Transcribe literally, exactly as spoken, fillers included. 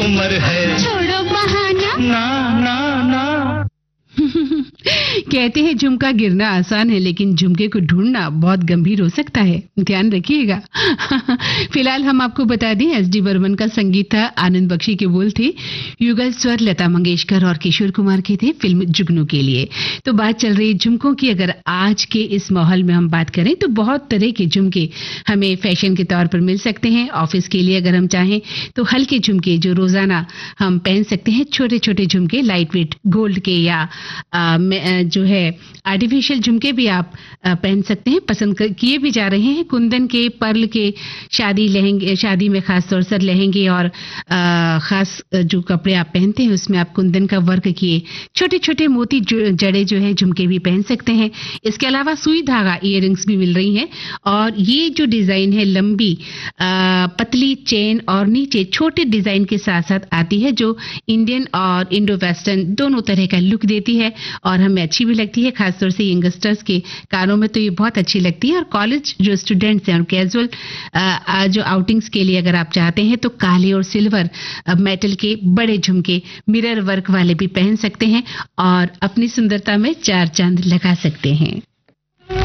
उम्र है। छोड़ो बहाना, ना ना ना। कहते हैं झुमका गिरना आसान है, लेकिन झुमके को ढूंढना बहुत गंभीर हो सकता है, ध्यान रखिएगा। फिलहाल हम आपको बता दें, एस डी बर्मन का संगीत था, आनंद बख्शी के बोल थे, युगल स्वर लता मंगेशकर और किशोर कुमार के थे फिल्म जुगनू के लिए। तो बात चल रही है झुमकों की। अगर आज के इस माहौल में हम बात करें तो बहुत तरह के झुमके हमें फैशन के तौर पर मिल सकते हैं। ऑफिस के लिए अगर हम चाहें तो हल्के झुमके जो रोजाना हम पहन सकते हैं, छोटे छोटे झुमके लाइट वेट गोल्ड के या आ, जो है आर्टिफिशियल झुमके भी आप पहन सकते हैं, पसंद किए भी जा रहे हैं। कुंदन के, पर्ल के, शादी लहंगे, शादी में खास तौर से लहंगे और आ, खास जो कपड़े आप पहनते हैं उसमें आप कुंदन का वर्क किए छोटे छोटे मोती जड़े जो है झुमके भी पहन सकते हैं। इसके अलावा सुई धागा इयररिंग्स भी मिल रही हैं, और ये जो डिजाइन है लंबी आ, पतली चेन और नीचे छोटे डिजाइन के साथ साथ आती है, जो इंडियन और इंडो वेस्टर्न दोनों तरह का लुक देती है और हमें अच्छी भी लगती है। खासतौर से यंगस्टर्स के कानों में तो ये बहुत अच्छी लगती है। और कॉलेज जो स्टूडेंट्स हैं और कैजुअल जो आउटिंग्स के लिए अगर आप चाहते हैं तो काले और सिल्वर मेटल के बड़े झुमके मिरर वर्क वाले भी पहन सकते हैं और अपनी सुंदरता में चार चांद लगा सकते हैं।